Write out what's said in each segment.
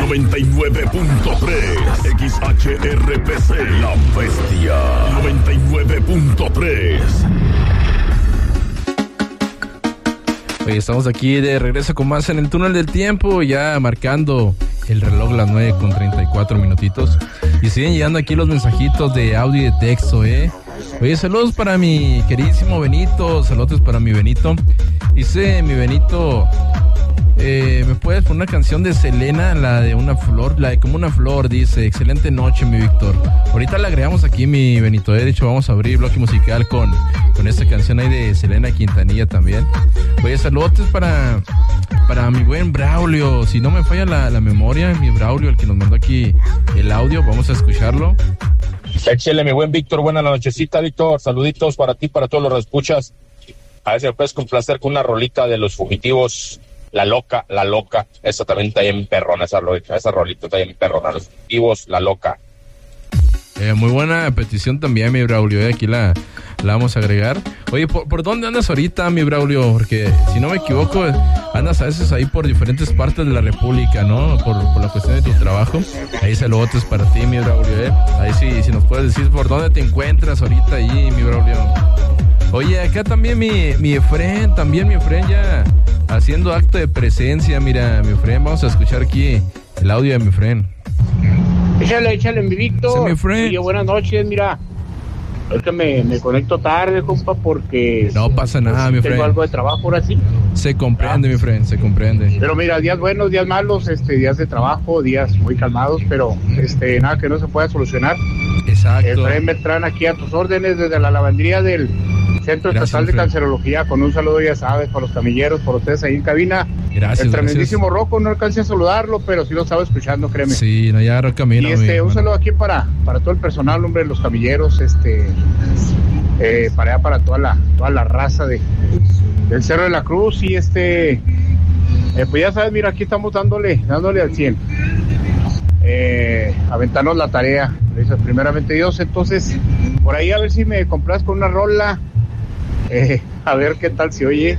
99.3 XHRPC, La Bestia. 99.3. Oye, estamos aquí de regreso con más en el túnel del tiempo, ya marcando el reloj las 9:34 minutitos. Y siguen llegando aquí los mensajitos de audio y de texto, Oye, saludos para mi queridísimo Benito, saludos para mi Benito. Dice mi Benito, ¿me puedes poner una canción de Selena, la de una flor, la de como una flor? Dice, excelente noche, mi Víctor. Ahorita le agregamos aquí, mi Benito, de hecho vamos a abrir bloque musical con esta canción ahí de Selena Quintanilla también. Oye, saludos para mi buen Braulio, si no me falla la memoria, mi Braulio, el que nos mandó aquí el audio, vamos a escucharlo. Échale, mi buen Víctor, buena nochecita, Víctor, saluditos para ti, para todos los escuchas. A ver si me puedes complacer con una rolita de Los Fugitivos, La Loca, esa también está bien perrona, esa rolita está bien perrona, Los Fugitivos, La Loca. Muy buena petición también, mi Braulio, aquí la vamos a agregar. Oye, ¿por dónde andas ahorita, mi Braulio? Porque si no me equivoco, andas a veces ahí por diferentes partes de la República, ¿no? Por la cuestión de tu trabajo. Ahí saludos para ti, mi Braulio, Ahí si nos puedes decir por dónde te encuentras ahorita ahí, mi Braulio. Oye, acá también mi Efren ya haciendo acto de presencia. Mira, mi Efren, vamos a escuchar aquí el audio de mi Efren. Échale, mi Víctor. Oye, buenas noches, mira. Es que me conecto tarde, compa, porque... No pasa nada, mi Efren. Tengo algo de trabajo ahora sí. Se comprende, mi Efren, se comprende. Pero mira, días buenos, días malos, días de trabajo, días muy calmados, pero nada que no se pueda solucionar. Exacto. Efren Bertrán aquí a tus órdenes desde la lavandería del Centro Estatal de Cancerología, con un saludo, ya sabes, para los camilleros, por ustedes ahí en cabina. Gracias. El tremendísimo Rocco, no alcancé a saludarlo, pero sí lo estaba escuchando, créeme. Sí, no, ya camino. Y un saludo aquí para todo el personal, hombre, los camilleros, para toda la raza del Cerro de la Cruz, y pues ya sabes, mira, aquí estamos dándole al 100. Aventarnos la tarea, primeramente Dios. Entonces, por ahí a ver si me compras con una rola, a ver qué tal se oye,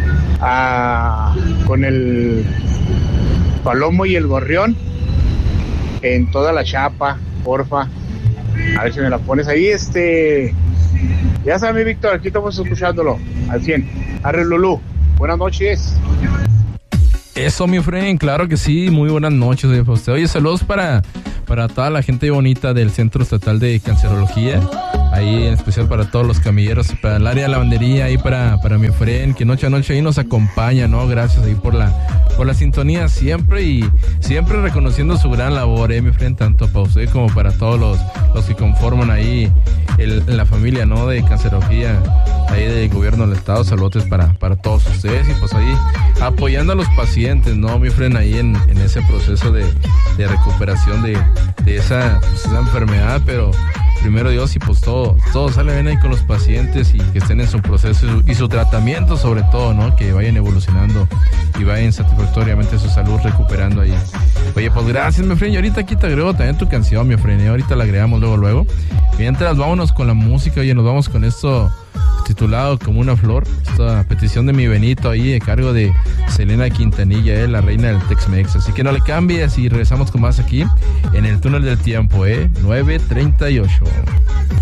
con el Palomo y el Gorrión en toda la chapa, porfa, a ver si me la pones ahí. Ya sabes, mi Víctor, aquí estamos escuchándolo al 100. Arre Lulú, buenas noches. Eso, mi friend, claro que sí, muy buenas noches, usted. Oye, saludos para toda la gente bonita del Centro Estatal de Cancerología, ahí en especial para todos los camilleros, para el área de lavandería, ahí para mi friend, que noche a noche ahí nos acompaña, ¿no? Gracias ahí por la sintonía siempre, y siempre reconociendo su gran labor, mi friend, tanto para usted como para todos los que conforman ahí la familia, ¿no? De Cancerología, ahí del gobierno del estado. Saludos para todos ustedes, y pues ahí apoyando a los pacientes, ¿no, mi friend? Ahí en ese proceso de recuperación de esa enfermedad, pero primero Dios, y pues todo sale bien ahí con los pacientes, y que estén en su proceso y su tratamiento, sobre todo, ¿no? Que vayan evolucionando y vayan satisfactoriamente su salud recuperando ahí. Oye, pues gracias, mi friend. Y ahorita aquí te agrego también tu canción, mi friend. Ahorita la agregamos luego. Mientras, vámonos con la música. Oye, nos vamos con esto titulado Como una flor, esta petición de mi Benito ahí, a cargo de Selena Quintanilla, la reina del Tex-Mex. Así que no le cambies, y regresamos con más aquí en el túnel del tiempo, 9:38.